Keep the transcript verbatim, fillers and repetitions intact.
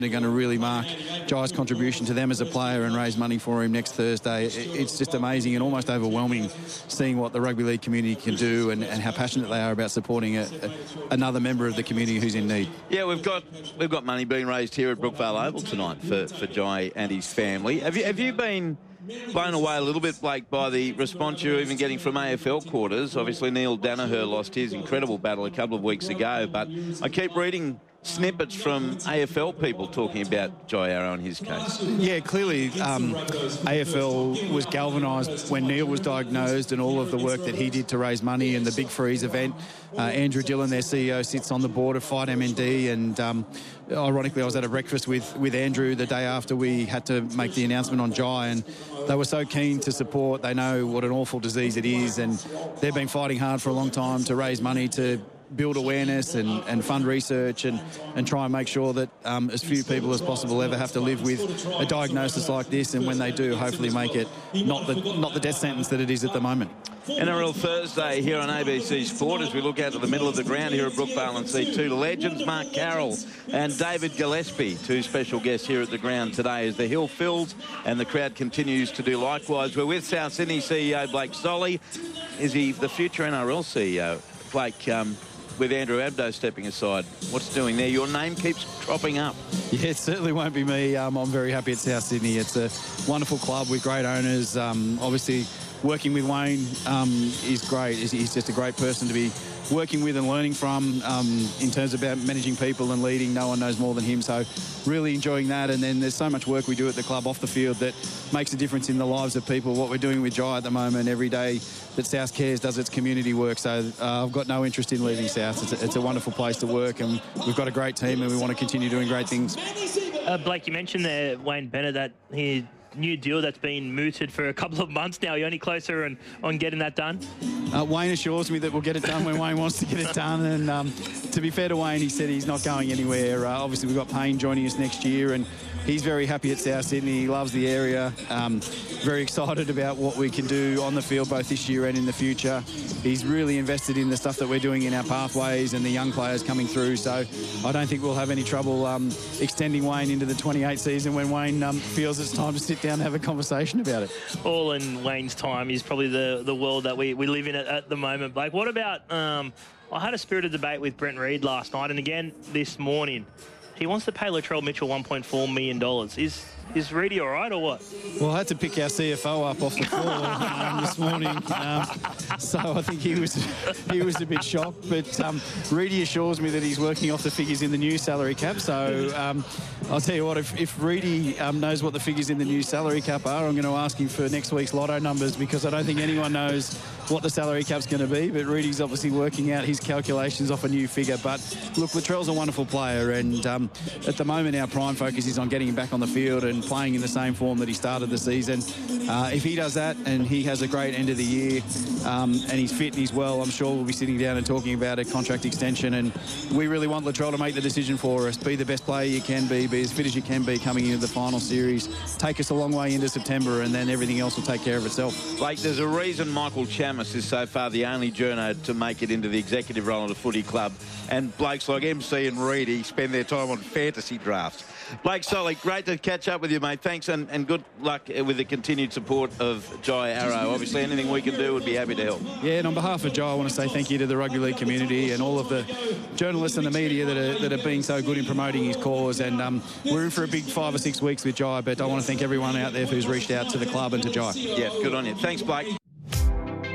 They're going to really mark Jai's contribution to them as a player and raise money for him next Thursday. It's just amazing and almost overwhelming seeing what the rugby league community can do and, and how passionate they are about supporting a, a, another member of the community who's in need. Yeah, we've got we've got money being raised here at Brookvale Oval tonight for, for Jai and his family. Have you have you been blown away a little bit, Blake, by the response you're even getting from A F L quarters? Obviously, Neil Danaher lost his incredible battle a couple of weeks ago, but I keep reading snippets from A F L people talking about Jai Arrow in his case. Yeah, clearly um, A F L was galvanised when Neil was diagnosed and all of the work that he did to raise money and the Big Freeze event. Uh, Andrew Dillon, their C E O, sits on the board of Fight M N D, and um, ironically I was at a breakfast with, with Andrew the day after we had to make the announcement on Jai, and they were so keen to support. They know what an awful disease it is, and they've been fighting hard for a long time to raise money to build awareness and, and fund research and, and try and make sure that um, as few people as possible ever have to live with a diagnosis like this, and when they do, hopefully make it not the not the death sentence that it is at the moment. N R L Thursday here on A B C Sport as we look out to the middle of the ground here at Brookvale and see two legends, Mark Carroll and David Gillespie, two special guests here at the ground today as the hill fills and the crowd continues to do likewise. We're with South Sydney C E O Blake Solly. Is he the future N R L C E O? Blake, um, with Andrew Abdo stepping aside, what's doing there? Your name keeps cropping up. Yeah, it certainly won't be me. Um, I'm very happy at South Sydney. It's a wonderful club with great owners. Um, obviously, working with Wayne um, is great. He's just a great person to be working with and learning from um, in terms of about managing people and leading. No one knows more than him, so really enjoying that. And then there's so much work we do at the club off the field that makes a difference in the lives of people. What we're doing with Jai at the moment, every day that South Cares does its community work. So uh, I've got no interest in leaving South. It's a, it's a wonderful place to work, and we've got a great team, and we want to continue doing great things. Uh, Blake, you mentioned there Wayne Bennett, that he new deal that's been mooted for a couple of months now. Are you only closer on, on getting that done? Uh, Wayne assures me that we'll get it done when Wayne wants to get it done. And um, to be fair to Wayne, he said he's not going anywhere. Uh, obviously, we've got Payne joining us next year, and he's very happy at South Sydney. He loves the area. Um, very excited about what we can do on the field, both this year and in the future. He's really invested in the stuff that we're doing in our pathways and the young players coming through. So I don't think we'll have any trouble um, extending Wayne into the twenty-eight season when Wayne um, feels it's time to sit down and have a conversation about it. All in Wayne's time is probably the, the world that we, we live in at, at the moment, Blake. What about, um, I had a spirited debate with Brent Reid last night and again this morning. He wants to pay Latrell Mitchell one point four million dollars. Is is Reedy all right or what? Well, I had to pick our C F O up off the floor um, this morning, um, so I think he was he was a bit shocked. But um, Reedy assures me that he's working off the figures in the new salary cap. So um, I'll tell you what, if, if Reedy um, knows what the figures in the new salary cap are, I'm going to ask him for next week's lotto numbers, because I don't think anyone knows what the salary cap's going to be. But Reedy's obviously working out his calculations off a new figure. But look, Latrell's a wonderful player, and um, at the moment our prime focus is on getting him back on the field and playing in the same form that he started the season. Uh, if he does that and he has a great end of the year um, and he's fit and he's well, I'm sure we'll be sitting down and talking about a contract extension. And we really want Latrell to make the decision for us. Be the best player you can be, be as fit as you can be coming into the final series. Take us a long way into September, and then everything else will take care of itself. Like, there's a reason Michael Chammas is so far the only journo to make it into the executive role at a footy club, and blokes like M C and Reedy spend their time on fantasy drafts. Blake Solly, great to catch up with you, mate. Thanks, and, and good luck with the continued support of Jai Arrow. Obviously, anything we can do, would be happy to help. Yeah, and on behalf of Jai, I want to say thank you to the rugby league community and all of the journalists and the media that are, that have been so good in promoting his cause. And um, we're in for a big five or six weeks with Jai, but I want to thank everyone out there who's reached out to the club and to Jai. Yeah, good on you. Thanks, Blake.